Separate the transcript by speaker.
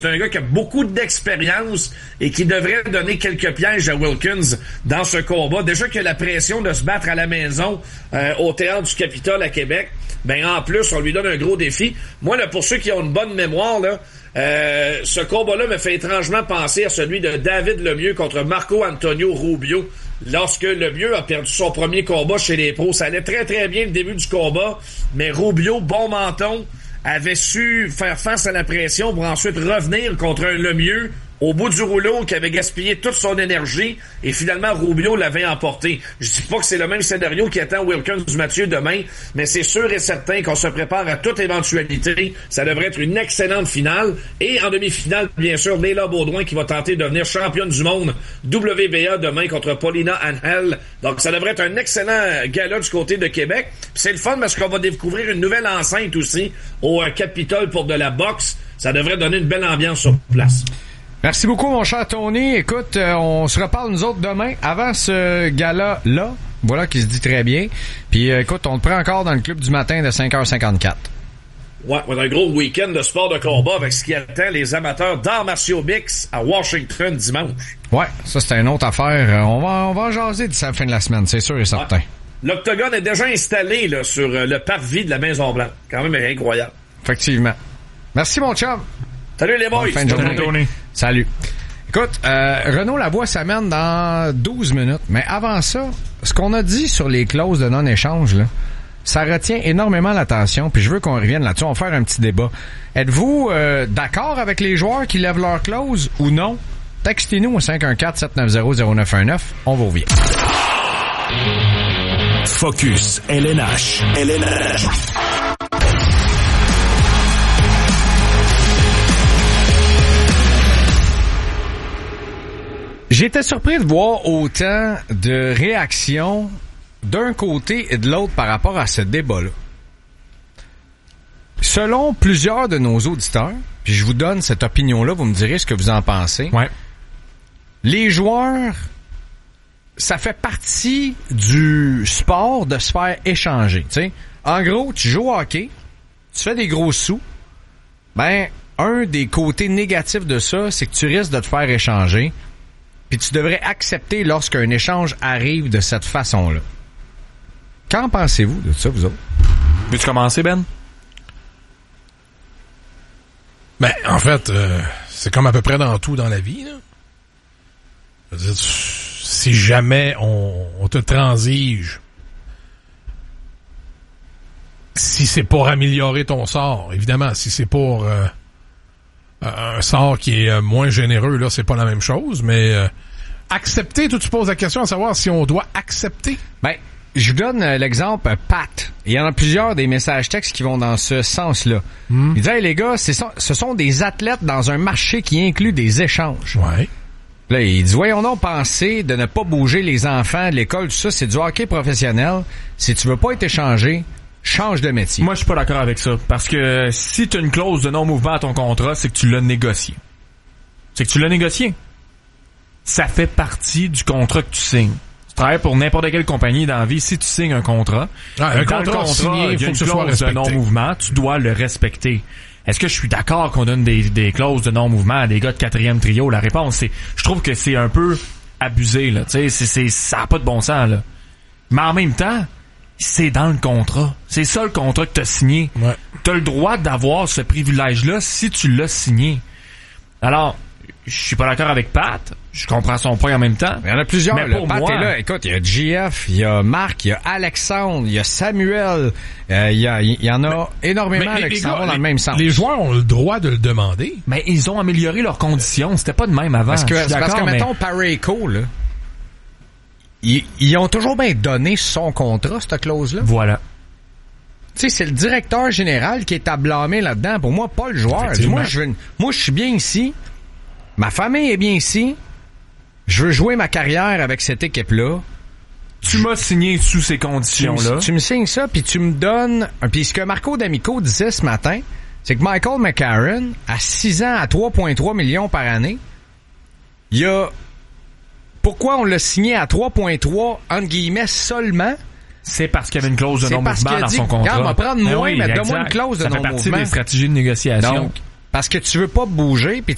Speaker 1: un gars qui a beaucoup d'expérience et qui devrait donner quelques pièges à Wilkins dans ce combat. Déjà qu'il y a la pression de se battre à la maison au Théâtre du Capitole à Québec, ben en plus, on lui donne un gros défi. Moi, là, pour ceux qui ont une bonne mémoire, là, ce combat-là me fait étrangement penser à celui de David Lemieux contre Marco Antonio Rubio. Lorsque Lemieux a perdu son premier combat chez les pros, ça allait très très bien le début du combat, mais Rubio, bon menton, avait su faire face à la pression pour ensuite revenir contre un Lemieux au bout du rouleau qui avait gaspillé toute son énergie et finalement Rubio l'avait emporté. Je dis pas que c'est le même scénario qui attend Wilkins Mathieu demain, mais c'est sûr et certain qu'on se prépare à toute éventualité. Ça devrait être une excellente finale et en demi-finale, bien sûr, Leila Baudouin qui va tenter de devenir championne du monde WBA demain contre Paulina Angel. Donc ça devrait être un excellent gala du côté de Québec. Puis c'est le fun parce qu'on va découvrir une nouvelle enceinte aussi au Capitole pour de la boxe. Ça devrait donner une belle ambiance sur place.
Speaker 2: Merci beaucoup, mon cher Tony. Écoute, on se reparle nous autres demain avant ce gala-là. Voilà qui se dit très bien. Puis écoute, on te prend encore dans le club du matin de 5h54.
Speaker 1: Ouais, on a un gros week-end de sport de combat avec ce qui attend les amateurs d'arts martiaux mix à Washington dimanche.
Speaker 2: Ouais, ça c'est une autre affaire. On va en jaser d'ici la fin de la semaine, c'est sûr et certain. Ouais.
Speaker 1: L'octogone est déjà installé là, sur le parvis de la Maison-Blanche. Quand même incroyable.
Speaker 2: Effectivement. Merci, mon chum.
Speaker 1: Salut les boys!
Speaker 2: Fin de journée. Salut. Écoute, Renaud Lavoie s'amène dans 12 minutes. Mais avant ça, ce qu'on a dit sur les clauses de non-échange, là, ça retient énormément l'attention. Puis je veux qu'on revienne là-dessus. On va faire un petit débat. Êtes-vous d'accord avec les joueurs qui lèvent leurs clauses ou non? Textez-nous au 514-790-0919. On vous revient.
Speaker 3: Focus LNH.
Speaker 2: J'étais surpris de voir autant de réactions d'un côté et de l'autre par rapport à ce débat-là. Selon plusieurs de nos auditeurs, puis je vous donne cette opinion-là, vous me direz ce que vous en pensez.
Speaker 4: Ouais.
Speaker 2: Les joueurs, ça fait partie du sport de se faire échanger. T'sais. En gros, tu joues au hockey, tu fais des gros sous, ben, un des côtés négatifs de ça, c'est que tu risques de te faire échanger. Puis tu devrais accepter lorsqu'un échange arrive de cette façon-là. Qu'en pensez-vous de ça, vous autres?
Speaker 4: Veux-tu commencer, Ben?
Speaker 5: Ben, en fait, c'est comme à peu près dans tout dans la vie, là. Je veux dire, si jamais on te transige, si c'est pour améliorer ton sort, évidemment, si c'est pour un sort qui est moins généreux, là, c'est pas la même chose, mais accepter, toi, tu poses la question à savoir si on doit accepter.
Speaker 2: Ben, je vous donne l'exemple Pat. Il y en a plusieurs des messages textes qui vont dans ce sens-là. Il dit, hey, les gars, ce sont des athlètes dans un marché qui inclut des échanges.
Speaker 5: Ouais.
Speaker 2: Là, il dit, voyons donc penser de ne pas bouger les enfants de l'école, tout ça, c'est du hockey professionnel. Si tu veux pas être échangé, change de métier.
Speaker 4: Moi, je suis pas d'accord avec ça. Parce que si tu as une clause de non-mouvement à ton contrat, c'est que tu l'as négocié. Ça fait partie du contrat que tu signes. Tu travailles pour n'importe quelle compagnie dans la vie. Si tu signes un contrat,
Speaker 5: un contrat signé,
Speaker 4: il y a une clause de non-mouvement, tu dois le respecter. Est-ce que je suis d'accord qu'on donne des clauses de non-mouvement à des gars de 4e trio? La réponse, c'est, je trouve que c'est un peu abusé, là. Tu sais, ça a pas de bon sens, là. Mais en même temps, c'est dans le contrat. C'est ça le contrat que t'as signé.
Speaker 5: Ouais.
Speaker 4: T'as le droit d'avoir ce privilège-là si tu l'as signé. Alors, je suis pas d'accord avec Pat. Je comprends son point en même temps.
Speaker 2: Il y en a plusieurs.
Speaker 4: Mais pour
Speaker 2: Pat
Speaker 4: moi,
Speaker 2: est là. Écoute, il y a JF, il y a Marc, il y a Alexandre, il y a Samuel. Il y en a énormément qui s'en vont dans le même sens.
Speaker 5: Les joueurs ont le droit de le demander.
Speaker 4: Mais ils ont amélioré leurs conditions. C'était pas de même avant.
Speaker 2: Parce que mettons, Parayko, là, ils ont toujours bien donné son contrat, cette clause-là.
Speaker 4: Voilà.
Speaker 2: Tu sais, c'est le directeur général qui est à blâmer là-dedans. Pour moi, pas le joueur. Moi, je suis bien ici. Ma famille est bien ici. Je veux jouer ma carrière avec cette équipe-là.
Speaker 4: Tu m'as signé sous ces conditions-là.
Speaker 2: Tu me signes ça, puis tu me donnes... Puis ce que Marco D'Amico disait ce matin, c'est que Michael McCarron, à 6 ans, à 3,3 millions par année, il y a... Pourquoi on l'a signé à 3,3, entre guillemets, seulement?
Speaker 4: C'est parce qu'il y avait une clause de non-mouvement dans son contrat.
Speaker 2: Regarde, on va prendre moins, mais donne-moi une clause de non-mouvement.
Speaker 4: Ça fait partie des stratégies de négociation.
Speaker 2: Donc, parce que tu veux pas bouger, puis